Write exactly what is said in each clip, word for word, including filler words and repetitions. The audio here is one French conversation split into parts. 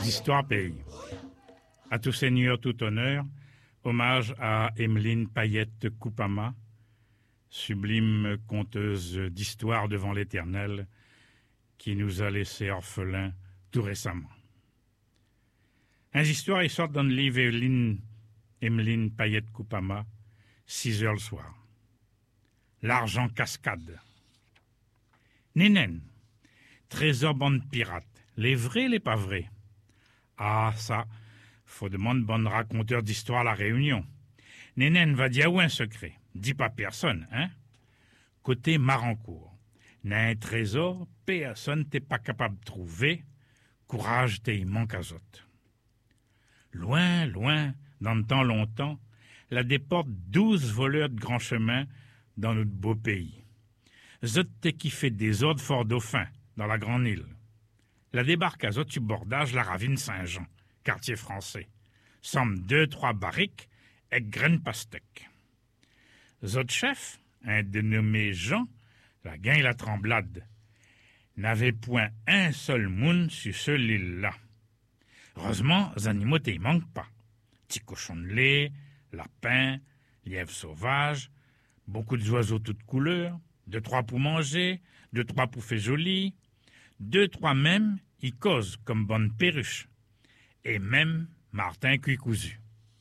d'Histoire Pays. À tout seigneur, tout honneur, hommage à Emmeline Payette Coupama, sublime conteuse d'histoire devant l'Éternel, qui nous a laissés orphelins tout récemment. Un histoire, il sort dans le livre Emmeline, Emmeline Payette Coupama, six heures le soir. L'argent cascade. Nénène, trésor bande pirate, les vrais, les pas vrais. Ah, ça, faut demander bonne raconteur d'histoire à la Réunion. Nénène va dire où un secret, dis pas personne, hein. Côté Marancourt, n'a un trésor, personne t'es pas capable de trouver, courage t'es il manque à zot. Loin, loin, dans le temps longtemps, la déporte douze voleurs de grand chemin dans notre beau pays. Zot t'es qui fait des ordres fort dauphin, dans la grande île. La débarque à zot du bordage la ravine Saint-Jean, quartier français. Somme deux, trois barriques et graines pastèques. Zot chef, un dénommé Jean, la gain et la tremblade, n'avait point un seul moun sur ce l'île-là. Heureusement, les animaux t'y manquent pas. Petits cochons de lait, lapins, lièvres sauvages, beaucoup d'oiseaux toutes couleurs, deux, trois pour manger, deux, trois pour faire joli, deux, trois même, ils causent comme bonne perruche, et même Martin cuit cousu.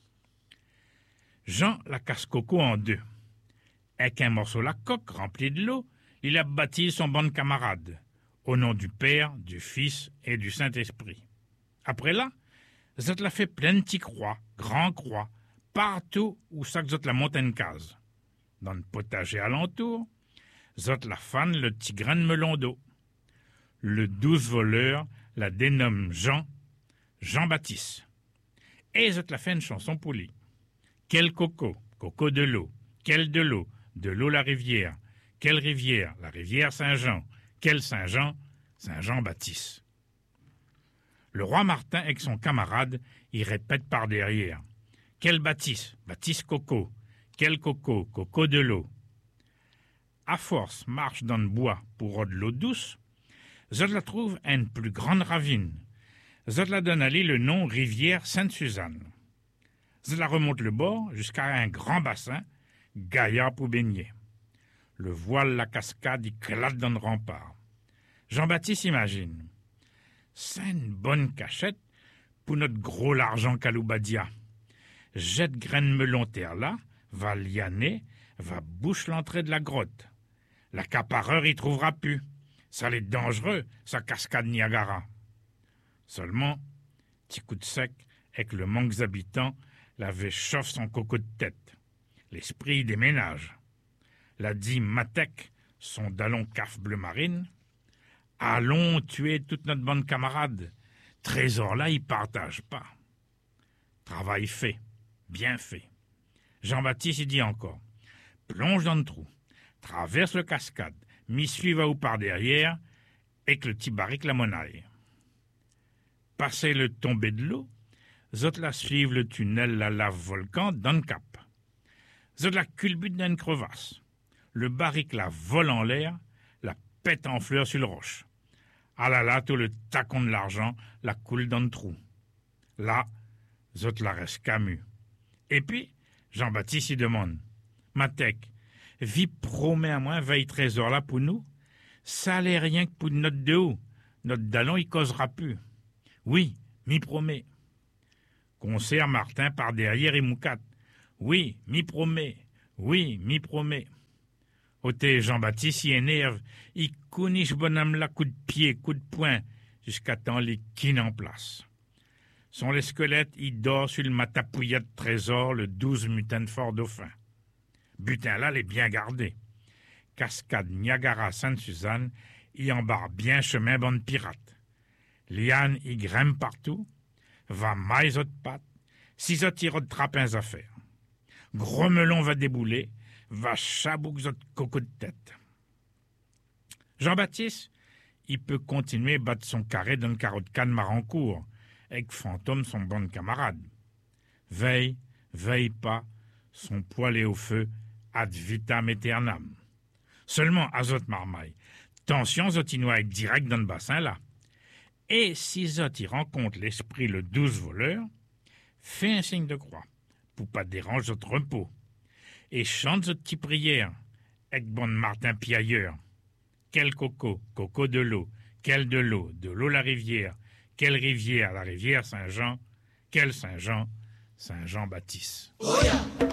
Jean la casse coco en deux. Avec un morceau la coque rempli de l'eau, il a bâti son bon camarade, au nom du Père, du Fils et du Saint-Esprit. Après là, zot l'a fait plein de petits croix, grands croix, partout où ça que zot la montagne case. Dans le potager alentour, zot la fan le petit grain de melon d'eau. Le douze voleur la dénomme Jean, Jean-Baptiste. Et zot la fait une chanson pour lui. Quel coco, coco de l'eau, quel de l'eau, de l'eau la rivière, quelle rivière, la rivière Saint-Jean, quel Saint-Jean, Saint-Jean-Baptiste. Le roi Martin avec son camarade, il répète par derrière. Quel Baptiste, Baptiste coco, quel coco, coco de l'eau. À force, marche dans le bois pour rôder l'eau douce, zot la trouve à une plus grande ravine. Zot la donne à lui le nom rivière Sainte-Suzanne. Zot la remonte le bord jusqu'à un grand bassin, gaillard pour baigner. Le voile, la cascade, il éclate dans le rempart. Jean-Baptiste imagine. C'est une bonne cachette pour notre gros l'argent Kaloubadia. Jette graine melon terre là, va lianer, va bouche l'entrée de la grotte. L'accapareur y trouvera plus. Ça l'est dangereux, sa cascade Niagara. Seulement, petit coup de sec, avec le manque d'habitants, l'avait chauffe son coco de tête. L'esprit déménage. La dit Matek, son dallon caf bleu marine. Allons tuer toute notre bande camarade. Trésor là, il partage pas. Travail fait, bien fait. Jean-Baptiste, il dit encore. Plonge dans le trou, traverse le cascade, m'y suiva ou par derrière, et que le petit barrique la monaille. Passer le tombé de l'eau, zot la suivent le tunnel la lave volcan dans le cap. Zot la culbute dans une crevasse. Le barrique la vole en l'air, la pète en fleurs sur le roche. Ah là là, tout le tacon de l'argent la coule dans le trou. Là, zot la reste camus. Et puis, Jean-Baptiste y demande. Matek, vie promet à moi veille trésor là pour nous. Ça allait rien que pour notre de haut. Notre dallon y causera plus. Oui, m'y promet. Concert Martin par derrière et moucate. Oui, m'y promet. Oui, m'y promet. Ôté Jean-Baptiste y énerve, il couniche bonhomme là coup de pied, coup de poing, jusqu'à temps les quines en place. Son les squelettes, il dort sur le matapouillat de trésor, le douze mutin de Fort Dauphin. Butin là, l'est bien gardé. Cascade Niagara Sainte-Suzanne, y embarque bien chemin bande pirate. Liane y grimpe partout, va maille autres pattes, six autres tire de trappins à faire. Gros melon va débouler, va chabouk zot coco de tête. Jean-Baptiste, il peut continuer à battre son carré dans le carreau de canne Marancourt, avec Fantôme son bon camarade. Veille, veille pas, son poil est au feu, ad vitam aeternam. Seulement, azot marmaille, tension zotinois direct dans le bassin là. Et si zot y rencontre l'esprit le douze voleur, fais un signe de croix, pour pas déranger votre repos, et chante votre petite prière, avec bon Martin Piailleur. Quel coco, coco de l'eau, quel de l'eau, de l'eau la rivière, quelle rivière, la rivière Saint-Jean, quel Saint-Jean, Saint-Jean-Baptiste. Oh yeah.